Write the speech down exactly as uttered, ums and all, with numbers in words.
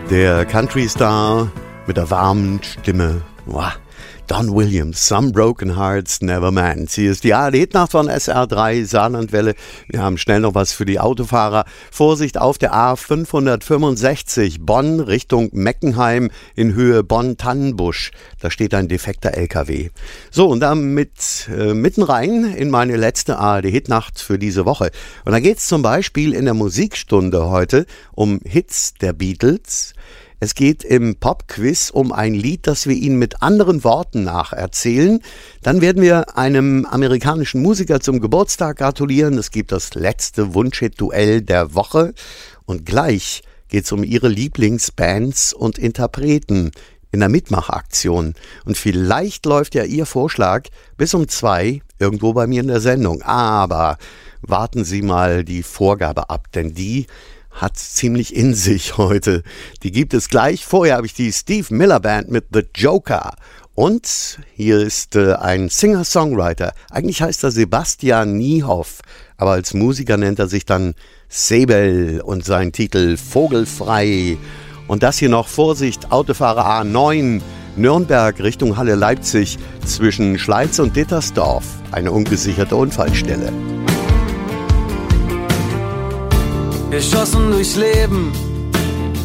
Der Country-Star mit der warmen Stimme. Wow. Don Williams, Some Broken Hearts Never Mend. Hier ist die A R D-Hitnacht von S R drei Saarlandwelle. Wir haben schnell noch was für die Autofahrer. Vorsicht auf der A fünfhundertfünfundsechzig Bonn Richtung Meckenheim in Höhe Bonn-Tannenbusch. Da steht ein defekter L K W. So, und damit äh, mitten rein in meine letzte A R D-Hitnacht für diese Woche. Und da geht es zum Beispiel in der Musikstunde heute um Hits der Beatles. Es geht im Pop-Quiz um ein Lied, das wir Ihnen mit anderen Worten nacherzählen. Dann werden wir einem amerikanischen Musiker zum Geburtstag gratulieren. Es gibt das letzte Wunschhit-Duell der Woche. Und gleich geht es um Ihre Lieblingsbands und Interpreten in der Mitmachaktion. Und vielleicht läuft ja Ihr Vorschlag bis um zwei irgendwo bei mir in der Sendung. Aber warten Sie mal die Vorgabe ab, denn die hat ziemlich in sich heute. Die gibt es gleich. Vorher habe ich die Steve Miller Band mit The Joker. Und hier ist äh, ein Singer-Songwriter. Eigentlich heißt er Sebastian Niehoff, aber als Musiker nennt er sich dann Sebel und sein Titel Vogelfrei. Und das hier noch, Vorsicht, Autofahrer A neun, Nürnberg Richtung Halle Leipzig zwischen Schleiz und Dittersdorf. Eine ungesicherte Unfallstelle. Geschossen durchs Leben,